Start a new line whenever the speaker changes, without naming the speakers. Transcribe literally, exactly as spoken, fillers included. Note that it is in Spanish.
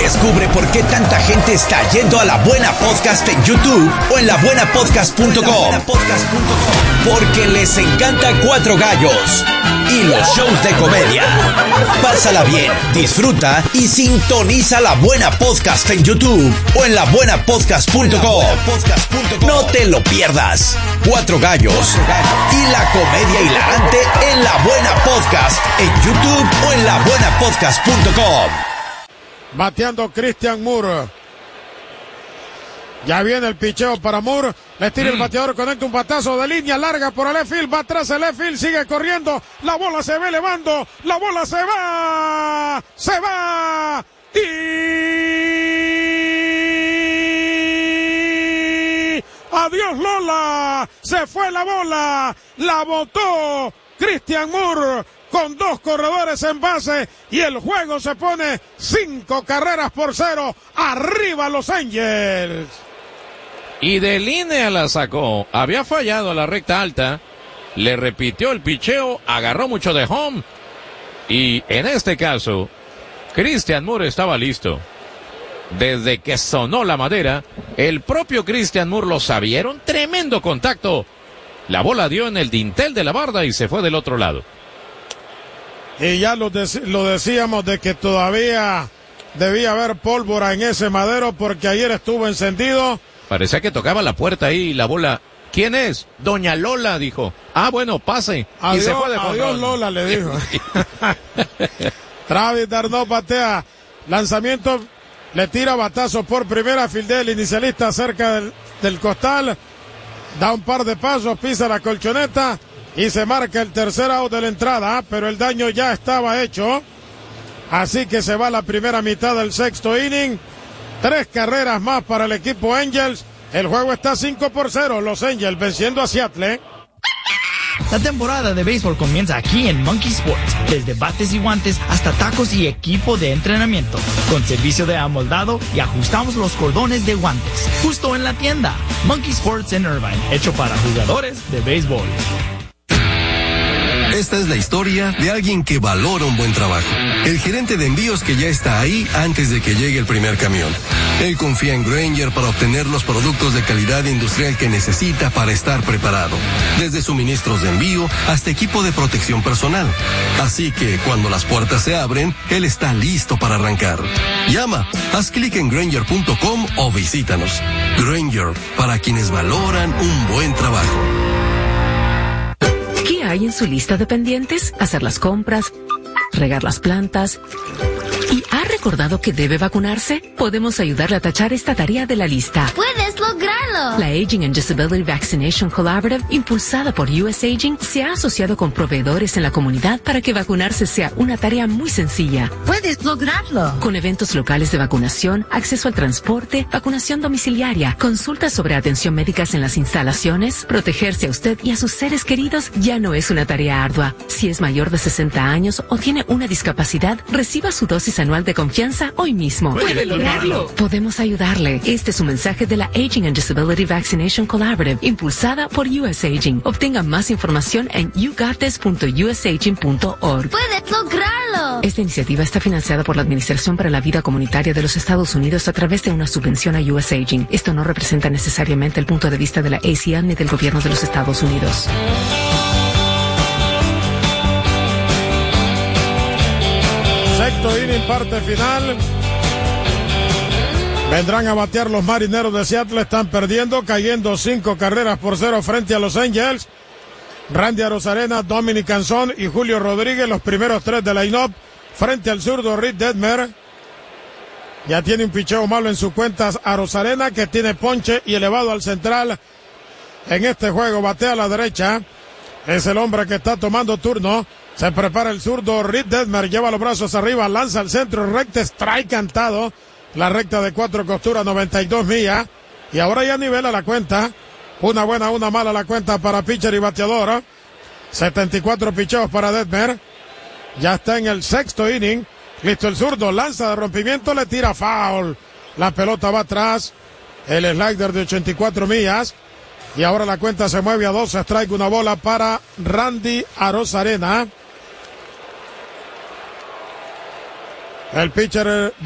Descubre por qué tanta gente está yendo a La Buena Podcast en YouTube o en la buena podcast punto com. Porque les encanta Cuatro Gallos y los shows de comedia. Pásala bien, disfruta y sintoniza La Buena Podcast en YouTube o en la buena podcast punto com. No te lo pierdas. Cuatro Gallos y la comedia hilarante en La Buena Podcast en YouTube o en la buena podcast punto com.
Bateando Christian Moore. Ya viene el picheo para Moore. Le tira mm. el bateador, conecta un batazo de línea larga por el left field. Va atrás el left field, sigue corriendo. La bola se va elevando. La bola se va. Se va. Y... adiós Lola. Se fue la bola. La botó Christian Moore con dos corredores en base y el juego se pone cinco carreras por cero. Arriba Los Angels.
Y de línea la sacó. Había fallado a la recta alta. Le repitió el picheo. Agarró mucho de home. Y en este caso, Christian Moore estaba listo. Desde que sonó la madera, el propio Christian Moore lo sabía. Era un tremendo contacto. La bola dio en el dintel de la barda y se fue del otro lado.
Y ya lo, dec- lo decíamos de que todavía debía haber pólvora en ese madero porque ayer estuvo encendido.
Parecía que tocaba la puerta ahí y la bola. ¿Quién es? Doña Lola, dijo. Ah, bueno, pase.
Adiós,
y se fue de
adiós Lola, le dijo. Travis d'Arnaud batea. Lanzamiento, le tira batazo por primera. Fildea el inicialista cerca del, del costal. Da un par de pasos, pisa la colchoneta. Y se marca el tercer out de la entrada, pero el daño ya estaba hecho. Así que se va la primera mitad del sexto inning. Tres carreras más para el equipo Angels. El juego está cinco por cero. Los Angels venciendo a Seattle.
La temporada de béisbol comienza aquí en Monkey Sports. Desde bates y guantes hasta tacos y equipo de entrenamiento. Con servicio de amoldado y ajustamos los cordones de guantes. Justo en la tienda. Monkey Sports en Irvine. Hecho para jugadores de béisbol.
Esta es la historia de alguien que valora un buen trabajo. El gerente de envíos que ya está ahí antes de que llegue el primer camión. Él confía en Grainger para obtener los productos de calidad industrial que necesita para estar preparado. Desde suministros de envío hasta equipo de protección personal. Así que cuando las puertas se abren, él está listo para arrancar. Llama, haz clic en Grainger punto com o visítanos. Grainger, para quienes valoran un buen trabajo.
¿Qué hay en su lista de pendientes? Hacer las compras, regar las plantas. ¿Y ha recordado que debe vacunarse? Podemos ayudarle a tachar esta tarea de la lista.
¡Puedes lograrlo!
La Aging and Disability Vaccination Collaborative, impulsada por U S Aging, se ha asociado con proveedores en la comunidad para que vacunarse sea una tarea muy sencilla.
¡Puedes lograrlo!
Con eventos locales de vacunación, acceso al transporte, vacunación domiciliaria, consultas sobre atención médicas en las instalaciones, protegerse a usted y a sus seres queridos ya no es una tarea ardua. Si es mayor de sesenta años o tiene una discapacidad, reciba su dosis anual de confianza hoy mismo.
¡Puede lograrlo!
Podemos ayudarle. Este es un mensaje de la Aging and Disability Vaccination Collaborative, impulsada por U S Aging. Obtenga más información en you got this punto u s aging punto org.
¡Puedes lograrlo!
Esta iniciativa está financiada por la Administración para la Vida Comunitaria de los Estados Unidos a través de una subvención a U S Aging. Esto no representa necesariamente el punto de vista de la A C L ni del gobierno de los Estados Unidos.
Sexto inning, parte final. Vendrán a batear los Marineros de Seattle. Están perdiendo, cayendo cinco carreras por cero frente a los Angels. Randy Arozarena, Dominic Canzón y Julio Rodríguez, los primeros tres de line-up, frente al zurdo Reed Detmer. Ya tiene un picheo malo en sus cuentas Arozarena, que tiene ponche y elevado al central en este juego. Batea a la derecha. Es el hombre que está tomando turno. Se prepara el zurdo Reed Detmer, lleva los brazos arriba, lanza al centro, recta, strike cantado. La recta de cuatro costuras, noventa y dos millas. Y ahora ya nivela la cuenta. Una buena, una mala la cuenta para pitcher y bateador. setenta y cuatro picheos para Detmer. Ya está en el sexto inning. Listo el zurdo, lanza de rompimiento, le tira foul. La pelota va atrás. El slider de ochenta y cuatro millas. Y ahora la cuenta se mueve a dos. Strike, una bola para Randy Arozarena. El pitcher